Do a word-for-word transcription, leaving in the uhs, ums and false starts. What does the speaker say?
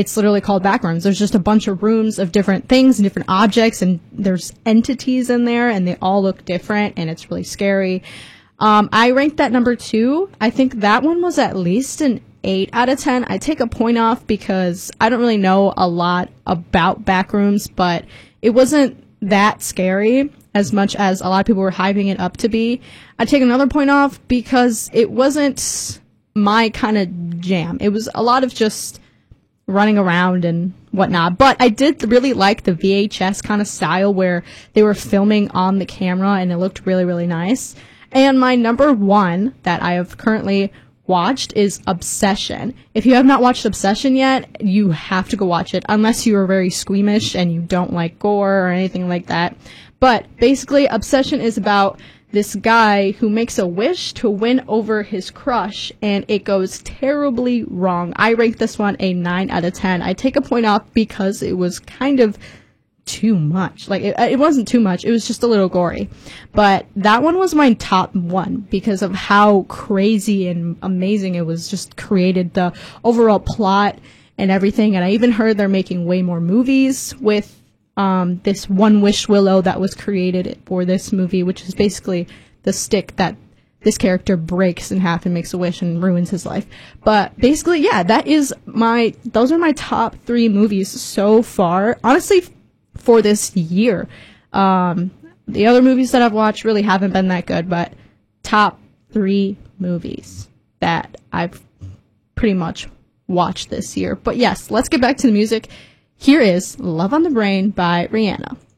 it's literally called Backrooms. There's just a bunch of rooms of different things and different objects, and there's entities in there, and they all look different, and it's really scary. Um, I ranked that number two. I think that one was at least an eight out of ten. I take a point off because I don't really know a lot about Backrooms, but it wasn't that scary as much as a lot of people were hyping it up to be. I take another point off because it wasn't my kind of jam. It was a lot of just running around and whatnot, but I did really like the V H S kind of style where they were filming on the camera, and it looked really, really nice. And my number one that I have currently watched is Obsession. If you have not watched Obsession yet, you have to go watch it, unless you are very squeamish and you don't like gore or anything like that. But basically, Obsession is about this guy who makes a wish to win over his crush, and it goes terribly wrong. I rank this one a nine out of ten. I take a point off because it was kind of too much. Like, it, it wasn't too much, it was just a little gory. But that one was my top one because of how crazy and amazing it was just created, the overall plot and everything. And I even heard they're making way more movies with um, this one wish willow that was created for this movie, which is basically the stick that this character breaks in half and makes a wish and ruins his life. But basically, yeah, that is my, those are my top three movies so far. Honestly, for this year. Um, the other movies that I've watched really haven't been that good, but top three movies that I've pretty much watched this year. But yes, let's get back to the music. Here is Love on the Brain by Rihanna.